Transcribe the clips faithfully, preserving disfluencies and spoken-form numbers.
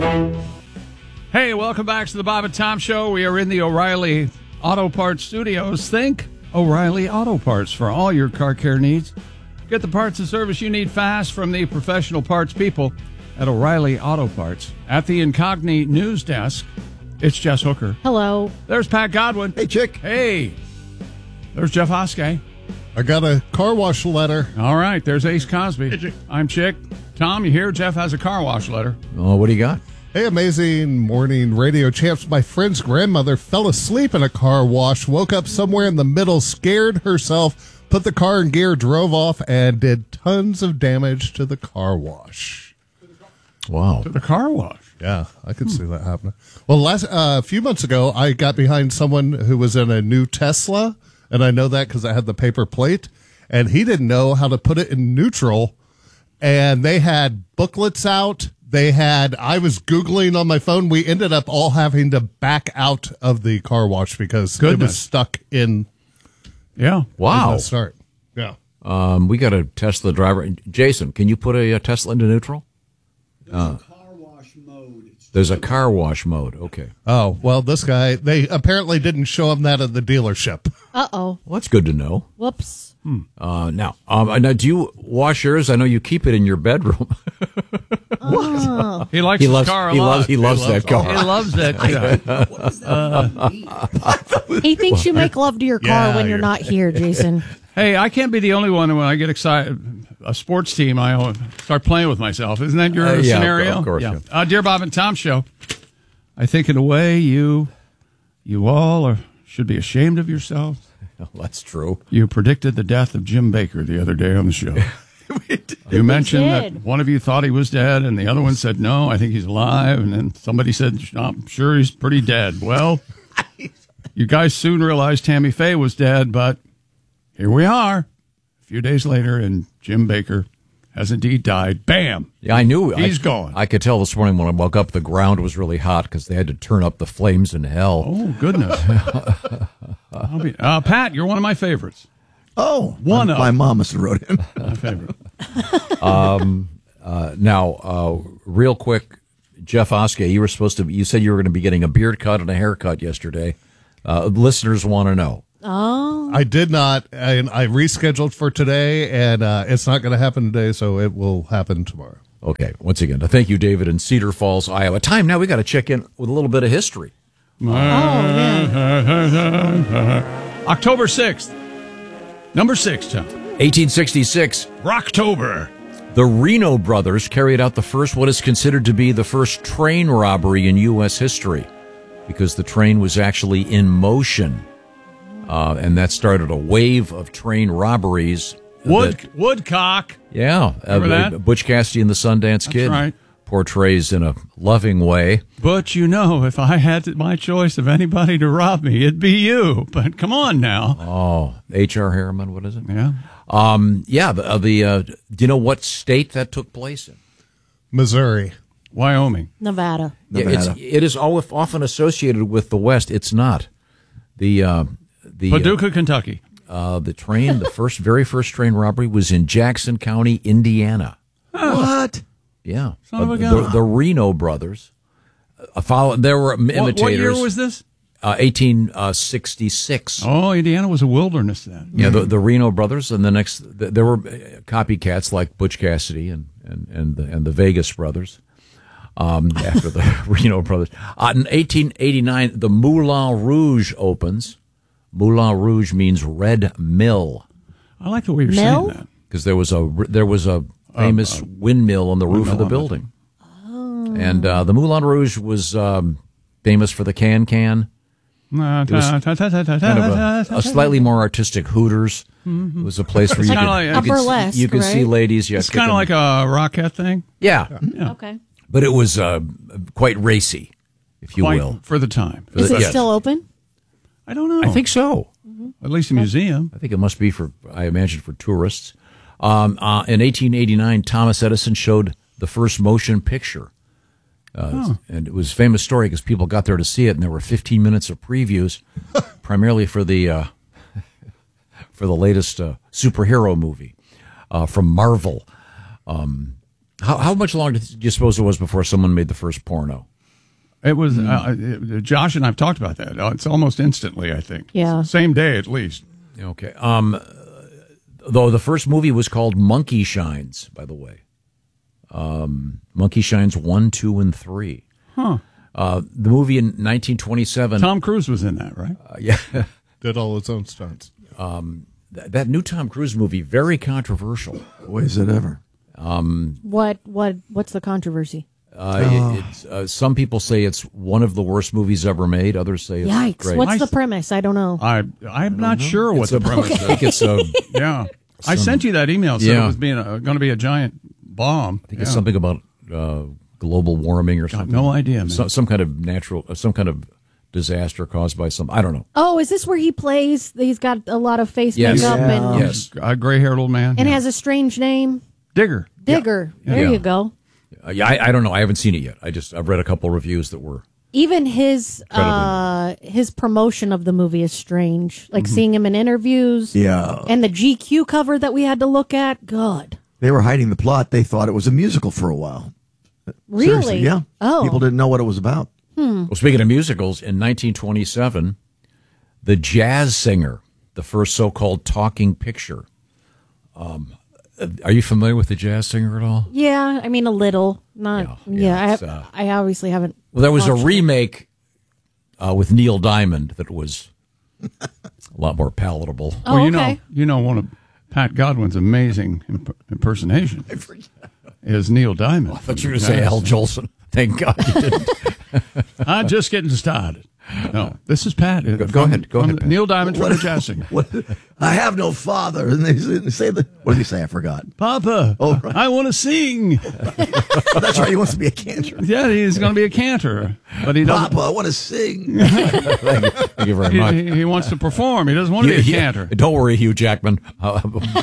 Hey, welcome back to the Bob and Tom Show. We are in the O'Reilly Auto Parts Studios. Think O'Reilly Auto Parts for all your car care needs. Get the parts and service you need fast from the professional parts people at O'Reilly Auto Parts. At the Incogni News Desk, it's Jess Hooker. Hello. There's Pat Godwin. Hey, Chick. Hey. There's Jeff Hoskey. I got a car wash letter. All right, there's Ace Cosby. Hey, Chick. I'm Chick. Tom, you hear? Jeff has a car wash letter. Oh, what do you got? Hey, amazing morning radio champs. My friend's grandmother fell asleep in a car wash, woke up somewhere in the middle, scared herself, put the car in gear, drove off, and did tons of damage to the car wash. Wow. To the car wash. Yeah, I could hmm. see that happening. Well, last uh, a few months ago, I got behind someone who was in a new Tesla, and I know that because I had the paper plate, and he didn't know how to put it in neutral, and they had booklets out. They had, I was Googling on my phone. We ended up all having to back out of the car wash because Goodness. it was stuck in. Yeah. Wow. Start. Yeah. Um, we got to test the driver. Jason, can you put a, a Tesla into neutral? There's uh, a car wash mode. It's there's a car wash mode. Okay. Oh, well, this guy, they apparently didn't show him that at the dealership. Uh-oh. Well, that's good to know. Whoops. Hmm. Uh, now, um, now, do you wash yours? I know you keep it in your bedroom. Oh. He likes he his loves, car a he lot. Loves, he, loves he loves that car. He loves that car. what does that mean? He thinks you make love to your car Yeah, when you're you're- not here, Jason. Hey, I can't be the only one when I get excited. A sports team, I start playing with myself. Isn't that your Uh, yeah, scenario? of course, Yeah. yeah. Uh, Dear Bob and Tom Show, I think in a way you, you all are, should be ashamed of yourselves. That's true. You predicted the death of Jim Baker the other day on the show. You mentioned did. that one of you thought he was dead, and the other one said, no, I think he's alive. And then somebody said, I'm sure he's pretty dead. Well, you guys soon realized Tammy Faye was dead, but here we are a few days later, and Jim Baker has indeed died. Bam! Yeah, I knew. He's I, gone. I could tell this morning when I woke up, the ground was really hot because they had to turn up the flames in hell. Oh, goodness. I'll be, uh, Pat, you're one of my favorites. Oh, One my, of my mom must have wrote him. my favorite. Um, uh, now, uh, real quick, Jeff Oskey, you were supposed to. You said you were going to be getting a beard cut and a haircut yesterday. Uh, listeners want to know. Oh. I did not, and I rescheduled for today, and uh, it's not going to happen today, so it will happen tomorrow. Okay, once again, thank you, David, in Cedar Falls, Iowa. Time now, we got to check in with a little bit of history. Oh, yeah. October sixth. Number six, Tom. eighteen sixty-six, Rocktober. the Reno brothers carried out the first, what is considered to be the first train robbery in U S history, because the train was actually in motion. Uh, and that started a wave of train robberies. Wood, that- Woodcock. yeah. Remember uh, that? Butch Cassidy and the Sundance Kid right. portrays in a loving way. But, you know, if I had my choice of anybody to rob me, it'd be you. But come on now. Oh, H R. Harriman, what is it? Yeah. Um, yeah, the, uh, the uh, do you know what state that took place in? Missouri. Wyoming. Nevada. Yeah, it's, Nevada. it is al- often associated with the West. It's not. The uh, the Paducah, Kentucky. uh, the train, the first, very first train robbery was in Jackson County, Indiana. What? Yeah, Son of a Uh, gun. the, the Reno brothers. Uh, follow, there were imitators. What, what year was this? Uh, eighteen sixty-six. Oh, Indiana was a wilderness then. Yeah, the, the Reno brothers, and the next the, there were copycats like Butch Cassidy and and and the, and the Vegas brothers. Um, after the Reno brothers, uh, in eighteen eighty-nine, the Moulin Rouge opens. Moulin Rouge means red mill I like the way you're Mill? saying that. because there was a there was a famous uh, windmill on the roof of the windmill on building, and uh, the Moulin Rouge was um, famous for the can can. Kind was kind of a, a slightly more artistic Hooters. It was a place where you kinda could, like- you Upper could, West, you could see right? ladies. Yeah, It's kind of like a Rockette thing. yeah, Okay. but it was uh, quite racy, if you Quite will. for the time. Is it Yes. still open? I don't know. I think so. At least a museum. I think it must be for, I imagine, for tourists. Um, uh, in eighteen eighty-nine, Thomas Edison showed the first motion picture. Uh, And it was a famous story because people got there to see it, and there were fifteen minutes of previews, primarily for the uh, for the latest uh, superhero movie uh, from Marvel. Um, How, how much longer do you suppose it was before someone made the first porno? It was uh, it, Josh and I've talked about that. Uh, It's almost instantly, I think. Yeah. Same day at least. Okay. Um, though the first movie was called Monkey Shines, by the way. Um, Monkey Shines one, two, and three. Huh. Uh, the movie in nineteen twenty-seven. Tom Cruise was in that, right? Uh, yeah. Did all its own stunts. Um, th- that new Tom Cruise movie, very controversial. Boy, is it ever. Um, What what what's the controversy? uh, it, it's, uh, some people say it's one of the worst movies ever made. Others say it's Yikes! great. What's I- the premise? I don't know. I I'm not sure what It's the a- premise I is. think it's a, Yeah, I sent you that email. Said Yeah. it was being going to be a giant bomb. I think it's something about uh, global warming or something. no idea, man. So, some kind of natural, uh, some kind of disaster caused by some. I don't know. Oh, is this where he plays? He's got a lot of face Yes. makeup and Yes. A gray-haired old man. and Yeah. has a strange name. Digger. Digger. There Yeah. you go. Uh, yeah, I, I don't know. I haven't seen it yet. I just I've read a couple reviews that were. Even his Incredibly. uh his promotion of the movie is strange. Like seeing him in interviews. Yeah. And the G Q cover that we had to look at. God. They were hiding the plot. They thought it was a musical for a while. Really? Seriously, yeah. Oh. People didn't know what it was about. Well, speaking of musicals, in nineteen twenty-seven, The Jazz Singer, the first so-called talking picture. Um, are you familiar with The Jazz Singer at all? Yeah, I mean a little. Not Yeah, yeah, yeah, I, it's, uh, I obviously haven't. Well, there was a watched it. remake uh, with Neil Diamond that was a lot more palatable. Oh, well, you okay. know, you know, one of Pat Godwin's amazing imp- impersonation is Neil Diamond. I thought you were going to say Al Jolson. Thank God you didn't. I'm just getting started. No, this is Pat. Go, go ahead, go ahead, Pat. Neil Diamond from the Jazz Singer. What? I have no father. And they say, they say the, what did he say? I forgot. Papa, Oh, right. I want to sing. That's right. He wants to be a cantor. Yeah, he's going to be a cantor, but he doesn't. Papa, I want to sing. Thank you, Thank you very much. He, he, he wants to perform. He doesn't want to be a Yeah, cantor. Don't worry, Hugh Jackman. Uh,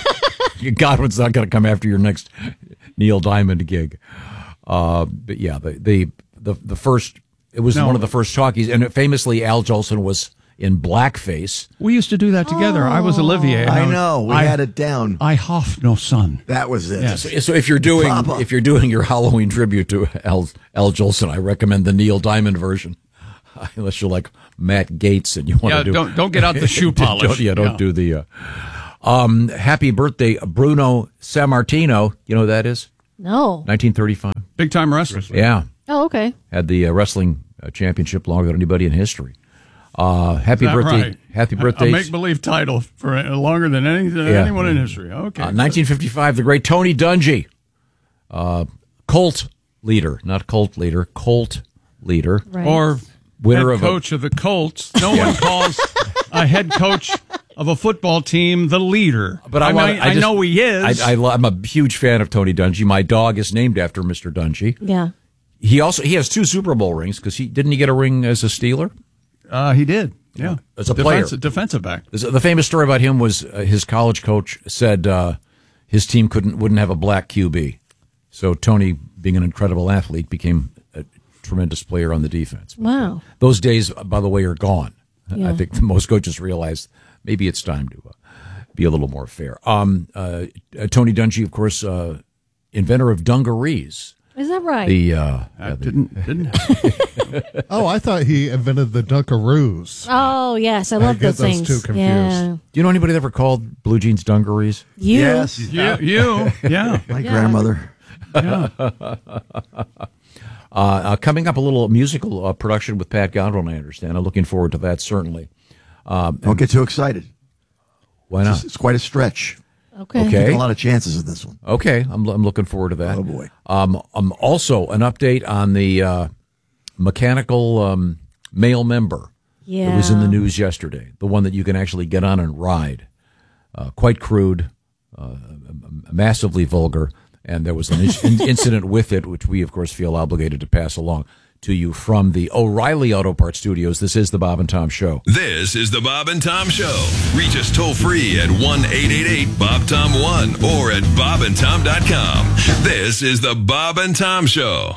Godwin's not going to come after your next Neil Diamond gig. Uh, but yeah, the, the the the first it was No. one of the first talkies, and famously Al Jolson was in blackface. We used to do that together. I was Olivier. and I was- know. We I, had it down. I hoff no son. That was it. Yes. So if you're doing Papa. if you're doing your Halloween tribute to Al Al Jolson, I recommend the Neil Diamond version. Unless you're like Matt Gates and you want Yeah, to do don't don't get out the shoe Don't- polish. yeah, don't do the. Uh, um, happy birthday, Bruno Sammartino. You know who that is? No. nineteen thirty-five. Big time wrestlers. Yeah, Oh, okay. had the uh, wrestling uh, championship longer than anybody in history. Uh, happy Is that birthday! right? Happy A- birthday! A make believe title for uh, longer than any, than Yeah. anyone in history. Okay. Uh, nineteen fifty-five, the great Tony Dungy, uh, Colt leader, not cult leader, Colt leader, Right. or winner head of a- coach of the Colts. No one calls a head coach of a football team the leader. But I, I, want, mean, I, just- know he is. I, I, I'm a huge fan of Tony Dungy. My dog is named after Mister Dungy. Yeah. He also he has two Super Bowl rings because he didn't he get a ring as a Steeler? uh, he did. Yeah, As a player. defensive, defensive back. This- The famous story about him was uh, his college coach said uh, his team couldn't wouldn't have a black Q B, so Tony, being an incredible athlete, became a tremendous player on the defense. Wow. Those days, by the way, are gone. Yeah. I think most coaches realize maybe it's time to uh, be a little more fair. Um, uh, uh, Tony Dungy, of course, uh, inventor of dungarees. Is that right? The, uh, yeah, Uh, the didn't didn't. Oh, I thought he invented the Dunkaroos. oh, yes. I love get those those things. two confused. Yeah. do you know anybody that ever called blue jeans dungarees? You. Yes. you, you, yeah. My Yeah. grandmother. Uh, uh, coming up, a little musical uh, production with Pat Godwin, I understand. I'm looking forward to that, certainly. Don't get too excited. Why It's, not? it's quite a stretch. Okay. Okay. Taking a lot of chances in this one. Okay, I'm, I'm looking forward to that. Oh, boy. Um, um, also, an update on the uh, mechanical um, male member Yeah. that was in the news yesterday, the one that you can actually get on and ride. Uh, quite crude, uh, massively vulgar, and there was an in- incident with it, which we, of course, feel obligated to pass along to you from the O'Reilly Auto Parts Studios. This is the Bob and Tom Show. This is the Bob and Tom Show. Reach us toll free at one eight eight eight Bob Tom one or at bob and tom dot com. This is the Bob and Tom Show.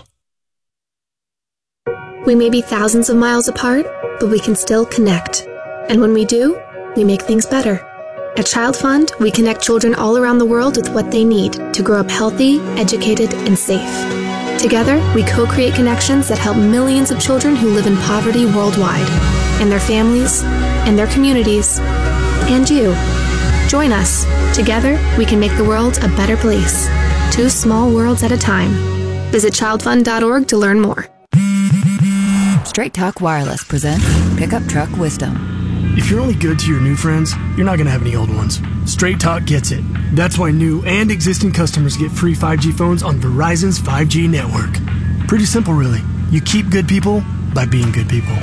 We may be thousands of miles apart, but we can still connect. And when we do, we make things better. At Child Fund, we connect children all around the world with what they need to grow up healthy, educated, and safe. Together, we co-create connections that help millions of children who live in poverty worldwide, and their families, and their communities, and you. Join us. Together, we can make the world a better place. Two small worlds at a time. Visit child fund dot org to learn more. Straight Talk Wireless presents Pickup Truck Wisdom. If you're only good to your new friends, you're not going to have any old ones. Straight Talk gets it. That's why new and existing customers get free five G phones on Verizon's five G network. Pretty simple, really. You keep good people by being good people.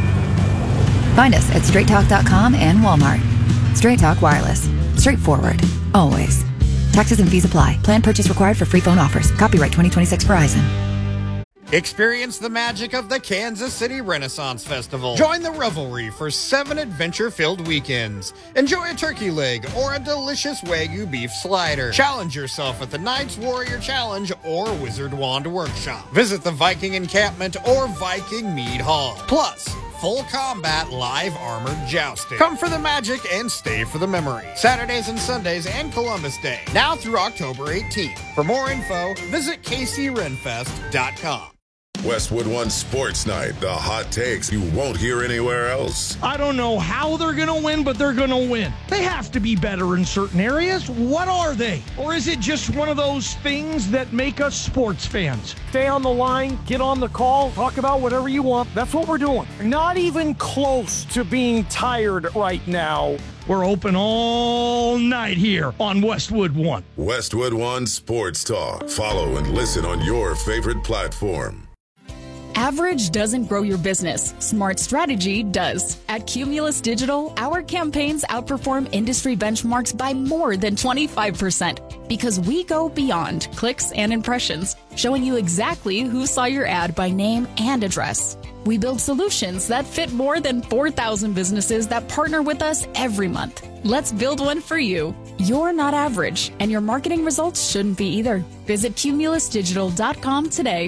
Find us at straight talk dot com and Walmart. Straight Talk Wireless. Straightforward. Always. Taxes and fees apply. Plan purchase required for free phone offers. Copyright twenty twenty-six Verizon. Experience the magic of the Kansas City Renaissance Festival. Join the revelry for seven adventure-filled weekends. Enjoy a turkey leg or a delicious Wagyu beef slider. Challenge yourself at the Knights Warrior Challenge or Wizard Wand Workshop. Visit the Viking Encampment or Viking Mead Hall. Plus, full combat live armored jousting. Come for the magic and stay for the memory. Saturdays and Sundays and Columbus Day. Now through October eighteenth. For more info, visit k c renfest dot com. Westwood One Sports Night, the hot takes you won't hear anywhere else. I don't know how they're going to win, but they're going to win. They have to be better in certain areas. What are they? Or is it just one of those things that make us sports fans? Stay on the line, get on the call, talk about whatever you want. That's what we're doing. Not even close to being tired right now. We're open all night here on Westwood One. Westwood One Sports Talk. Follow and listen on your favorite platform. Average doesn't grow your business. Smart strategy does. At Cumulus Digital, our campaigns outperform industry benchmarks by more than twenty-five percent because we go beyond clicks and impressions, showing you exactly who saw your ad by name and address. We build solutions that fit more than four thousand businesses that partner with us every month. Let's build one for you. You're not average, and your marketing results shouldn't be either. Visit cumulus digital dot com today.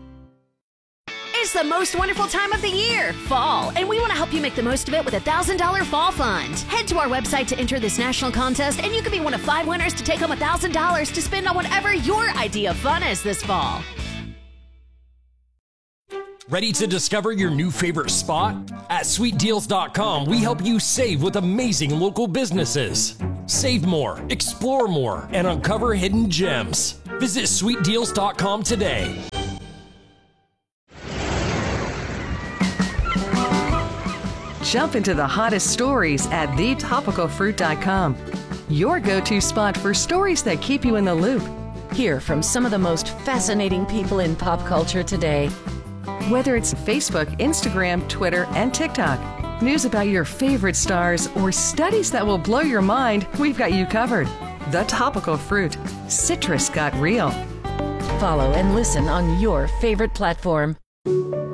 It's the most wonderful time of the year, fall, and we want to help you make the most of it with a one thousand dollars Fall Fund. Head to our website to enter this national contest, and you could be one of five winners to take home one thousand dollars to spend on whatever your idea of fun is this fall. Ready to discover your new favorite spot? At sweet deals dot com, we help you save with amazing local businesses. Save more, explore more, and uncover hidden gems. Visit sweet deals dot com today. Jump into the hottest stories at the topical fruit dot com. Your go-to spot for stories that keep you in the loop. Hear from some of the most fascinating people in pop culture today. Whether it's Facebook, Instagram, Twitter, and TikTok, news about your favorite stars, or studies that will blow your mind, we've got you covered. The Topical Fruit. Citrus got real. Follow and listen on your favorite platform.